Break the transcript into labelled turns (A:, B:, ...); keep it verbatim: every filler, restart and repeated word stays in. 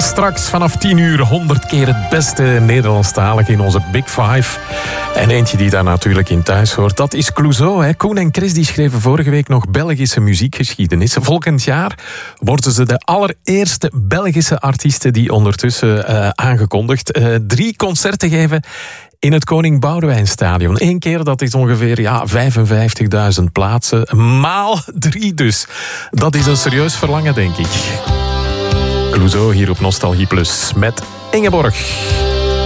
A: Straks vanaf tien uur honderd keer het beste Nederlandstalig in onze Big Five. En eentje die daar natuurlijk in thuis hoort, dat is Clouseau. Hè. Koen en Chris die schreven vorige week nog Belgische muziekgeschiedenis. Volgend jaar worden ze de allereerste Belgische artiesten die ondertussen uh, aangekondigd uh, drie concerten geven in het Koning Boudewijnstadion. Eén keer, dat is ongeveer ja, vijfenvijftigduizend plaatsen. Maal drie dus. Dat is een serieus verlangen, denk ik. Clouseau hier op Nostalgie Plus met Ingeborg.